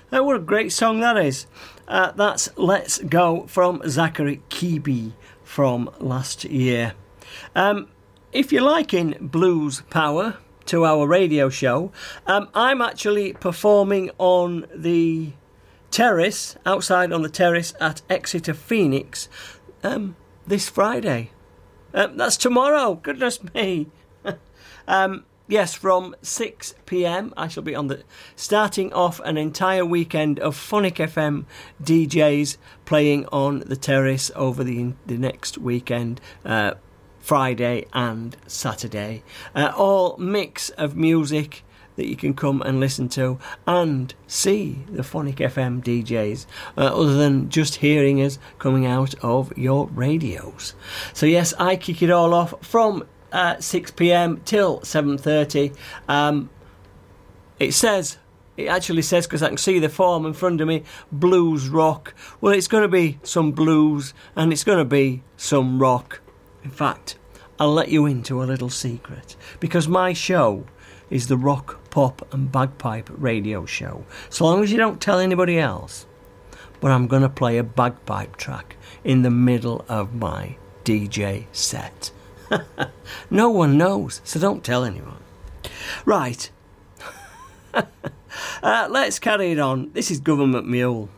What a great song that is. That's Let's Go from Zachary Keeby from last year. If you're liking Blues Power, 2-hour radio show, I'm actually performing on the terrace, outside on the terrace at Exeter Phoenix this Friday. That's tomorrow, goodness me. Yes, from 6 p.m. I shall be starting off an entire weekend of Phonic FM DJs playing on the terrace over the next weekend, Friday and Saturday. All mix of music that you can come and listen to and see the Phonic FM DJs, other than just hearing us coming out of your radios. So yes, I kick it all off from 6 p.m. till 7:30. It actually says, because I can see the form in front of me, blues rock. Well, it's going to be some blues and it's going to be some rock. In fact, I'll let you into a little secret, because my show is the Rock, Pop and Bagpipe radio show. So long as you don't tell anybody else. But I'm going to play a bagpipe track in the middle of my DJ set. No one knows, so don't tell anyone. Right. Let's carry it on. This is Government Mule.